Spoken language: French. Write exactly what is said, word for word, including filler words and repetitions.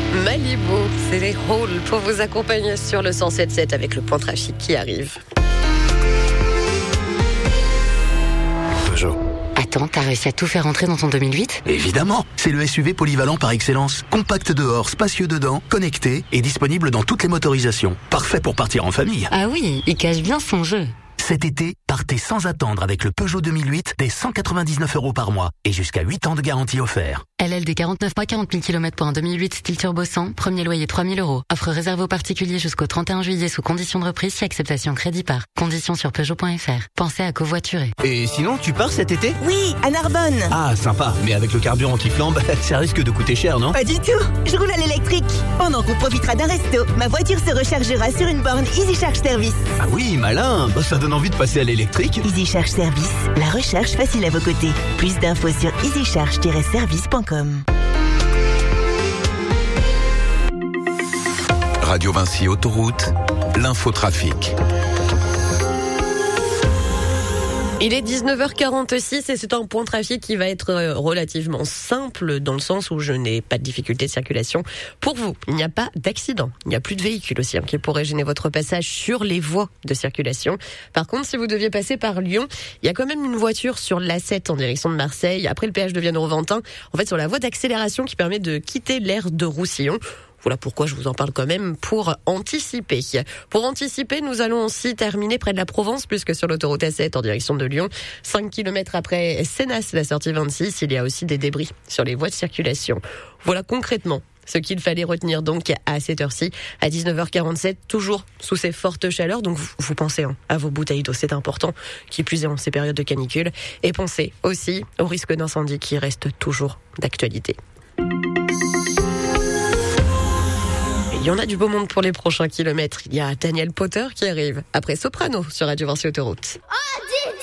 Malibu, c'est les halls pour vous accompagner sur le cent sept sept avec le point trafic qui arrive. Peugeot. Attends, t'as réussi à tout faire entrer dans ton deux mille huit ? Évidemment, c'est le S U V polyvalent par excellence. Compact dehors, spacieux dedans, connecté et disponible dans toutes les motorisations. Parfait pour partir en famille. Ah oui, il cache bien son jeu. Cet été, partez sans attendre avec le Peugeot deux mille huit dès cent quatre-vingt-dix-neuf euros par mois et jusqu'à huit ans de garantie offert. L L D quarante-neuf mois, quarante mille kilomètres pour un deux mille huit style turbo cent, premier loyer trois mille euros. Offre réservée aux particuliers jusqu'au trente et un juillet sous condition de reprise si acceptation crédit par. Conditions sur Peugeot point F R. Pensez à covoiturer. Et sinon, tu pars cet été ? Oui, à Narbonne. Ah, sympa. Mais avec le carburant qui flambe, ça risque de coûter cher, non ? Pas du tout. Je roule à l'électrique. Pendant qu'on profitera d'un resto, ma voiture se rechargera sur une borne Easy Charge Service. Ah oui, malin. Bah, ça donne envie de passer à l'électrique. Easy Charge Service, la recharge facile à vos côtés. Plus d'infos sur easy charge tiret service point com. Radio Vinci Autoroute, l'infotrafic. Il est dix-neuf heures quarante-six et c'est un point trafic qui va être relativement simple dans le sens où je n'ai pas de difficulté de circulation. Pour vous, il n'y a pas d'accident. Il n'y a plus de véhicules aussi hein, qui pourraient gêner votre passage sur les voies de circulation. Par contre, si vous deviez passer par Lyon, il y a quand même une voiture sur l'A sept en direction de Marseille, après le péage de Vienne-Roventin, en fait sur la voie d'accélération qui permet de quitter l'aire de Roussillon. Voilà pourquoi je vous en parle quand même, pour anticiper. Pour anticiper, nous allons aussi terminer près de la Provence, puisque sur l'autoroute A sept en direction de Lyon, cinq kilomètres après Sénas, la sortie vingt-six, il y a aussi des débris sur les voies de circulation. Voilà concrètement ce qu'il fallait retenir donc à cette heure-ci, à dix-neuf heures quarante-sept, toujours sous ces fortes chaleurs. Donc vous, vous pensez hein, à vos bouteilles d'eau, c'est important, qui plus est en ces périodes de canicule. Et pensez aussi au risque d'incendie qui reste toujours d'actualité. Il y en a du beau monde pour les prochains kilomètres. Il y a Daniel Potter qui arrive après Soprano sur Radio Vinci Autoroute. Oh